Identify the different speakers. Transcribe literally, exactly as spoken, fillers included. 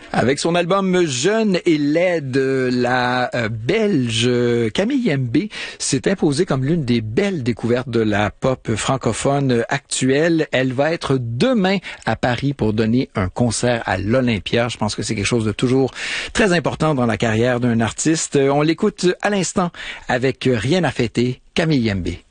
Speaker 1: Avec son album Jeune et laide, la euh, Belge Camille Mbé s'est imposée comme l'une des belles découvertes de la pop francophone actuelle. Elle va être demain à Paris pour donner un concert à l'Olympia. Je pense que c'est quelque chose de toujours très important dans la carrière d'un artiste. On l'écoute à l'instant avec Rien à fêter, Camille Mbé.